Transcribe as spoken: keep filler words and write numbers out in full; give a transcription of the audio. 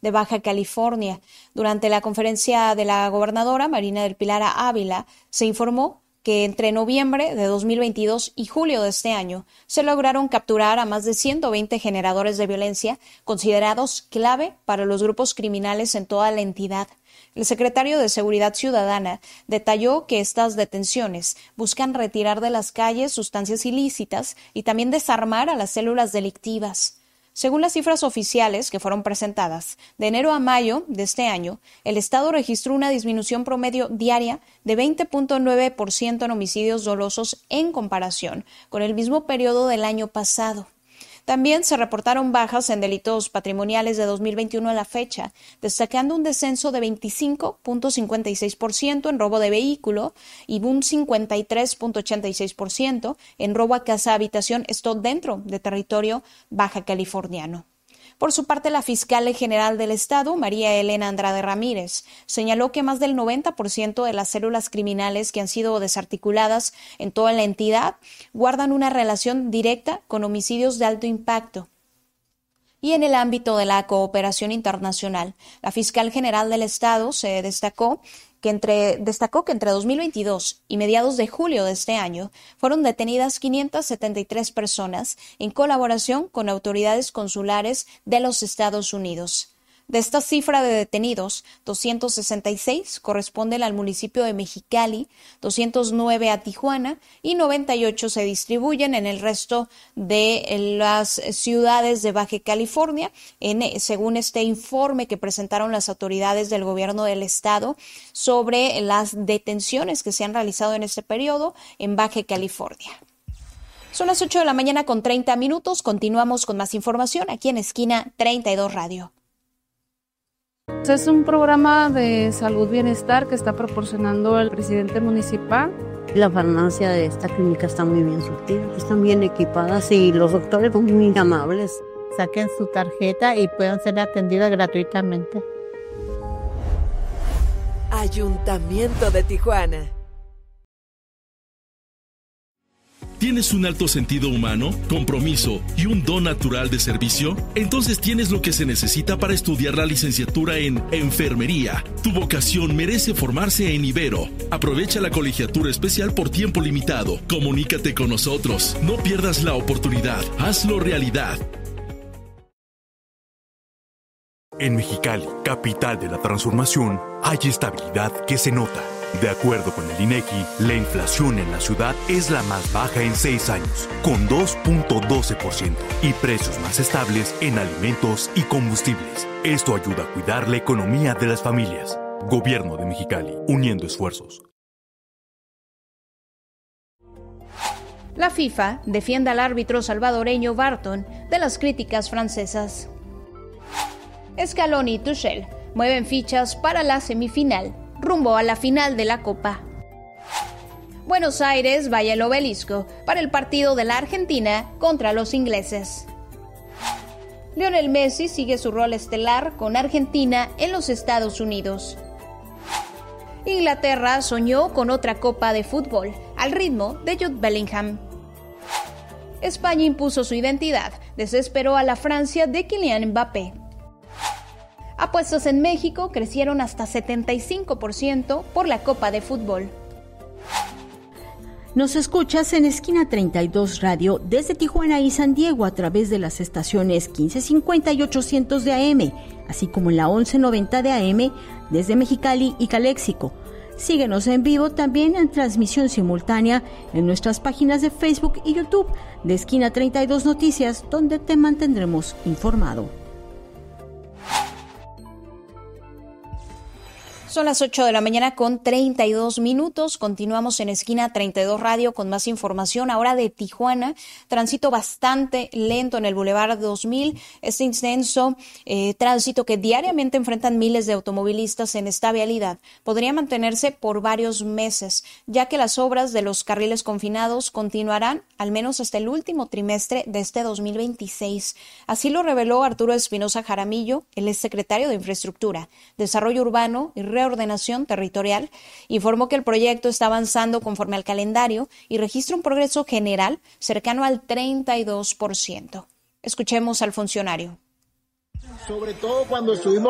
de Baja California. Durante la conferencia de la gobernadora Marina del Pilar Ávila, se informó que entre noviembre de dos mil veintidós y julio de este año se lograron capturar a más de ciento veinte generadores de violencia considerados clave para los grupos criminales en toda la entidad. El secretario de Seguridad Ciudadana detalló que estas detenciones buscan retirar de las calles sustancias ilícitas y también desarmar a las células delictivas. Según las cifras oficiales que fueron presentadas, de enero a mayo de este año, el Estado registró una disminución promedio diaria de veinte punto nueve por ciento en homicidios dolosos en comparación con el mismo periodo del año pasado. También se reportaron bajas en delitos patrimoniales de dos mil veintiuno a la fecha, destacando un descenso de veinticinco punto cincuenta y seis por ciento en robo de vehículo y un cincuenta y tres punto ochenta y seis por ciento en robo a casa-habitación, esto dentro de territorio baja californiano. Por su parte, la fiscal general del Estado, María Elena Andrade Ramírez, señaló que más del noventa por ciento de las células criminales que han sido desarticuladas en toda la entidad guardan una relación directa con homicidios de alto impacto. Y en el ámbito de la cooperación internacional, la fiscal general del Estado se destacó que entre, destacó que entre dos mil veintidós y mediados de julio de este año fueron detenidas quinientas setenta y tres personas en colaboración con autoridades consulares de los Estados Unidos. De esta cifra de detenidos, doscientos sesenta y seis corresponden al municipio de Mexicali, doscientos nueve a Tijuana y noventa y ocho se distribuyen en el resto de las ciudades de Baja California, en, según este informe que presentaron las autoridades del gobierno del estado sobre las detenciones que se han realizado en este periodo en Baja California. Son las ocho de la mañana con treinta minutos. Continuamos con más información aquí en Esquina treinta y dos Radio. Es un programa de salud bienestar que está proporcionando el presidente municipal. La farmacia de esta clínica está muy bien surtida, están bien equipadas y los doctores son muy amables. Saquen su tarjeta y puedan ser atendidas gratuitamente. Ayuntamiento de Tijuana. ¿Tienes un alto sentido humano, compromiso y un don natural de servicio? Entonces tienes lo que se necesita para estudiar la licenciatura en Enfermería. Tu vocación merece formarse en Ibero. Aprovecha la colegiatura especial por tiempo limitado. Comunícate con nosotros. No pierdas la oportunidad. Hazlo realidad. En Mexicali, capital de la transformación, hay estabilidad que se nota. De acuerdo con el INEGI, la inflación en la ciudad es la más baja en seis años, con dos punto doce por ciento, y precios más estables en alimentos y combustibles. Esto ayuda a cuidar la economía de las familias. Gobierno de Mexicali, uniendo esfuerzos. La FIFA defiende al árbitro salvadoreño Barton de las críticas francesas. Scaloni y Tuchel mueven fichas para la semifinal, rumbo a la final de la Copa. Buenos Aires vaya el Obelisco para el partido de la Argentina contra los ingleses. Lionel Messi sigue su rol estelar con Argentina en los Estados Unidos. Inglaterra soñó con otra Copa de fútbol al ritmo de Jude Bellingham. España impuso su identidad, desesperó a la Francia de Kylian Mbappé. Apuestas en México crecieron hasta setenta y cinco por ciento por la Copa de Fútbol. Nos escuchas en Esquina treinta y dos Radio desde Tijuana y San Diego a través de las estaciones quince cincuenta y ochocientos de A M, así como en la once noventa de A M desde Mexicali y Caléxico. Síguenos en vivo también en transmisión simultánea en nuestras páginas de Facebook y YouTube de Esquina treinta y dos Noticias, donde te mantendremos informado. Son las ocho de la mañana con treinta y dos minutos. Continuamos en Esquina treinta y dos Radio con más información. Ahora de Tijuana, tránsito bastante lento en el Boulevard dos mil. Este intenso eh, tránsito que diariamente enfrentan miles de automovilistas en esta vialidad podría mantenerse por varios meses, ya que las obras de los carriles confinados continuarán al menos hasta el último trimestre de este dos mil veintiséis. Así lo reveló Arturo Espinosa Jaramillo, el exsecretario de Infraestructura, Desarrollo Urbano y Reordenación Territorial. Informó que el proyecto está avanzando conforme al calendario y registra un progreso general cercano al treinta y dos por ciento. Escuchemos al funcionario. Sobre todo cuando estuvimos